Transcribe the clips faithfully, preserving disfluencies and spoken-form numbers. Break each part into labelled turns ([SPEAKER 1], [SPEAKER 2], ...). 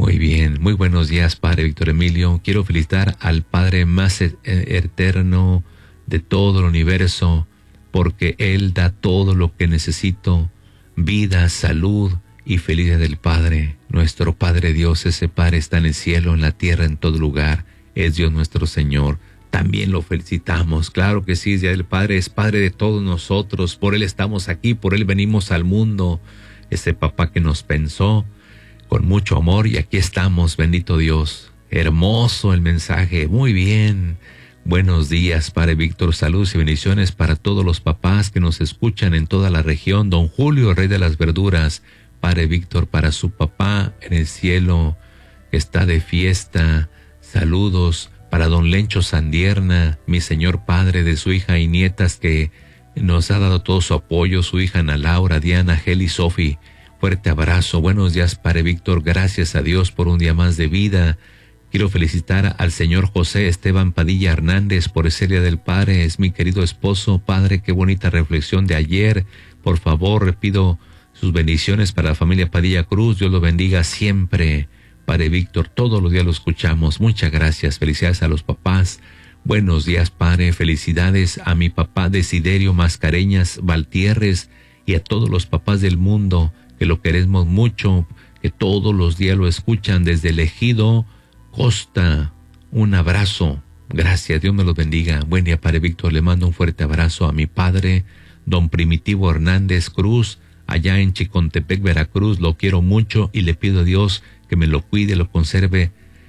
[SPEAKER 1] Muy bien, muy buenos días, Padre Víctor Emilio. Quiero felicitar al Padre más e- eterno de todo el universo, porque Él da todo lo que necesito, vida, salud y felicidad del Padre. Nuestro Padre Dios, ese Padre está en el cielo, en la tierra, en todo lugar. Es Dios nuestro Señor. También lo felicitamos. Claro que sí, ya el Padre es Padre de todos nosotros. Por Él estamos aquí, por Él venimos al mundo. Ese papá que nos pensó con mucho amor y aquí estamos, bendito Dios. Hermoso el mensaje, muy bien. Buenos días, Padre Víctor, saludos y bendiciones para todos los papás que nos escuchan en toda la región. Don Julio, Rey de las Verduras, Padre Víctor, para su papá en el cielo, que está de fiesta. Saludos para don Lencho Sandierna, mi señor Padre, de su hija y nietas que nos ha dado todo su apoyo, su hija Ana Laura, Diana, Gel y Sofi. Fuerte abrazo, buenos días, Padre Víctor, gracias a Dios por un día más de vida. Quiero felicitar al señor José Esteban Padilla Hernández por ese Día del Padre, es mi querido esposo. Padre, qué bonita reflexión de ayer. Por favor, le pido sus bendiciones para la familia Padilla Cruz, Dios lo bendiga siempre. Padre Víctor, todos los días lo escuchamos, muchas gracias, felicidades a los papás. Buenos días, Padre, felicidades a mi papá Desiderio Mascareñas Valtierres y a todos los papás del mundo, que lo queremos mucho, que todos los días lo escuchan desde el Ejido Costa. Un abrazo, gracias, Dios me los bendiga. Buen día, Padre Víctor, le mando un fuerte abrazo a mi padre, don Primitivo Hernández Cruz, allá en Chicontepec, Veracruz. Lo quiero mucho y le pido a Dios que me lo cuide, lo conserve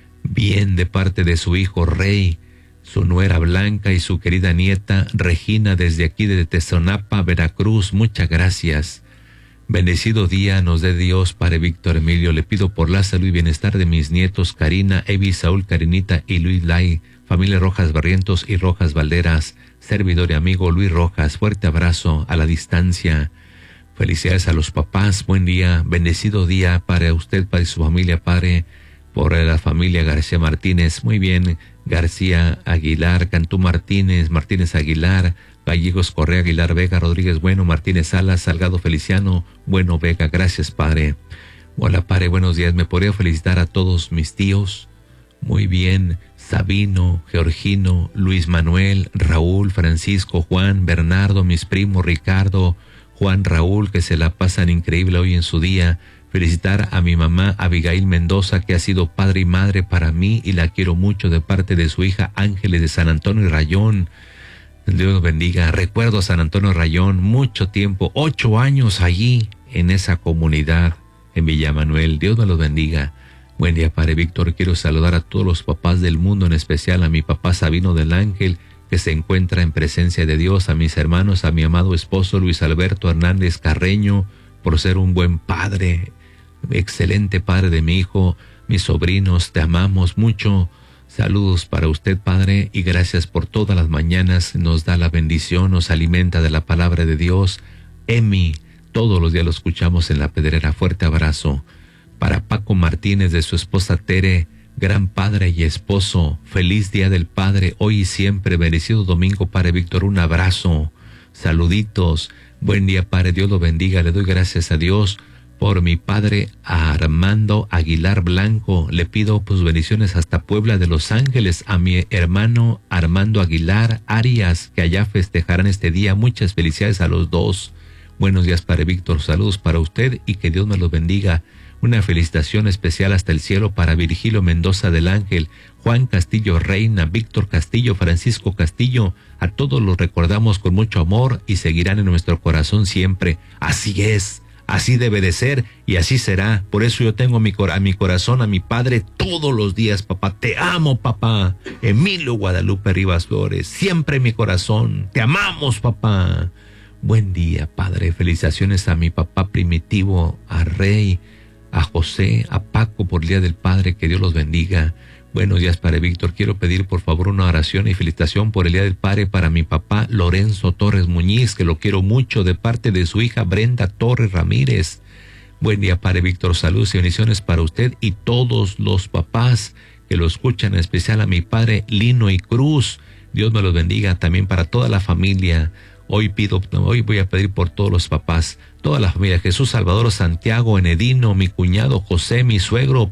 [SPEAKER 1] bien de parte de su hijo Rey, su nuera Blanca y su querida nieta Regina desde aquí de Tezonapa, Veracruz. Muchas gracias. Bendecido día nos dé Dios, Padre Víctor Emilio. Le pido por la salud y bienestar de mis nietos Karina, Evi, Saúl, Karinita y Luis Lai, familia Rojas Barrientos y Rojas Valderas, servidor y amigo Luis Rojas. Fuerte abrazo a la distancia. Felicidades a los papás. Buen día, bendecido día para usted, para su familia, Padre, por la familia García Martínez. Muy bien, García Aguilar, Cantú Martínez, Martínez Aguilar, Gallegos Correa, Aguilar Vega, Rodríguez Bueno, Martínez Salas, Salgado Feliciano, Bueno Vega. Gracias, Padre. Hola, Padre, buenos días. ¿Me podría felicitar a todos mis tíos? Muy bien, Sabino, Georgino, Luis Manuel, Raúl, Francisco, Juan, Bernardo, mis primos, Ricardo, Juan, Raúl, que se la pasan increíble hoy en su día. Felicitar a mi mamá Abigail Mendoza, que ha sido padre y madre para mí y la quiero mucho, de parte de su hija Ángeles de San Antonio y Rayón. Dios los bendiga. Recuerdo a San Antonio Rayón, mucho tiempo, ocho años allí en esa comunidad en Villa Manuel. Dios me los bendiga. Buen día, Padre Víctor. Quiero saludar a todos los papás del mundo, en especial a mi papá Sabino del Ángel, que se encuentra en presencia de Dios, a mis hermanos, a mi amado esposo Luis Alberto Hernández Carreño, por ser un buen padre, excelente padre de mi hijo, mis sobrinos, te amamos mucho. Saludos para usted, Padre, y gracias por todas las mañanas. Nos da la bendición, nos alimenta de la palabra de Dios. Emi, todos los días lo escuchamos en la Pedrera. Fuerte abrazo. Para Paco Martínez, de su esposa Tere, gran padre y esposo. Feliz Día del Padre, hoy y siempre. Bendecido domingo, Padre Víctor. Un abrazo. Saluditos. Buen día, Padre. Dios lo bendiga. Le doy gracias a Dios por mi padre Armando Aguilar Blanco. Le pido pues bendiciones hasta Puebla de Los Ángeles a mi hermano Armando Aguilar Arias, que allá festejarán este día. Muchas felicidades a los dos. Buenos días, Padre Víctor. Saludos para usted y que Dios me los bendiga. Una felicitación especial hasta el cielo para Virgilio Mendoza del Ángel, Juan Castillo Reina, Víctor Castillo, Francisco Castillo. A todos los recordamos con mucho amor y seguirán en nuestro corazón siempre. Así es. Así debe de ser y así será. Por eso yo tengo a mi, cor- a mi corazón, a mi padre todos los días, papá. Te amo, papá. Emilio Guadalupe Rivas Flores, siempre en mi corazón. Te amamos, papá. Buen día, Padre. Felicitaciones a mi papá Primitivo, a Rey, a José, a Paco por el Día del Padre. Que Dios los bendiga. Buenos días, Padre Víctor. Quiero pedir por favor una oración y felicitación por el Día del Padre para mi papá Lorenzo Torres Muñiz, que lo quiero mucho, de parte de su hija Brenda Torres Ramírez. Buen día, Padre Víctor. Saludos y bendiciones para usted y todos los papás que lo escuchan, en especial a mi padre Lino y Cruz. Dios me los bendiga también para toda la familia. Hoy pido, hoy voy a pedir por todos los papás, toda la familia. Jesús Salvador Santiago Enedino, mi cuñado José, mi suegro